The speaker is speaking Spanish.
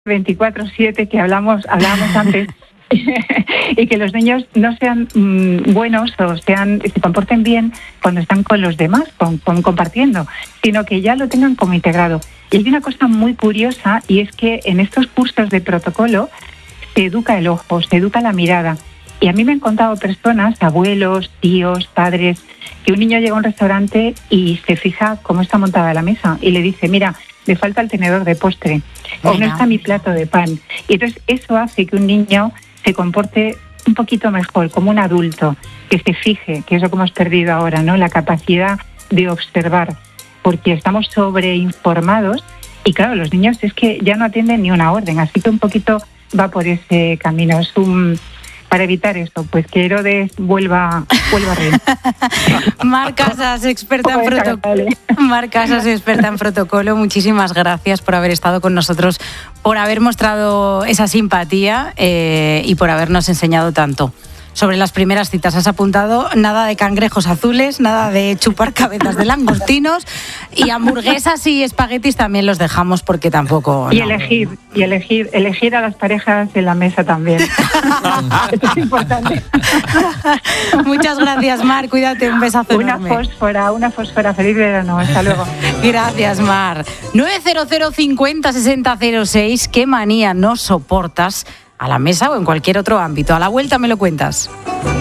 24/7 que hablábamos antes. Y que los niños no sean buenos o se comporten bien cuando están con los demás, compartiendo, sino que ya lo tengan como integrado. Y hay una cosa muy curiosa, y es que en estos cursos de protocolo se educa el ojo, se educa la mirada. Y a mí me han contado personas, abuelos, tíos, padres, que un niño llega a un restaurante y se fija cómo está montada la mesa y le dice, mira, le falta el tenedor de postre, o no está mi plato de pan. Y entonces eso hace que un niño se comporte un poquito mejor, como un adulto, que se fije, que es lo que hemos perdido ahora, ¿no? La capacidad de observar, porque estamos sobreinformados y claro, los niños es que ya no atienden ni una orden, así que un poquito va por ese camino. Para evitar eso, pues que Herodes vuelva a reír. Mar Casas, experta en protocolo, muchísimas gracias por haber estado con nosotros, por haber mostrado esa simpatía y por habernos enseñado tanto sobre las primeras citas. Has apuntado nada de cangrejos azules, nada de chupar cabezas de langostinos, y hamburguesas y espaguetis también los dejamos porque tampoco... Y elegir a las parejas en la mesa también. Esto es importante. Muchas gracias, Mar, cuídate, un besazo enorme. Una fósfora, feliz verano, hasta luego. Gracias, Mar. 900 50 60 06, ¿qué manía no soportas a la mesa o en cualquier otro ámbito? A la vuelta me lo cuentas.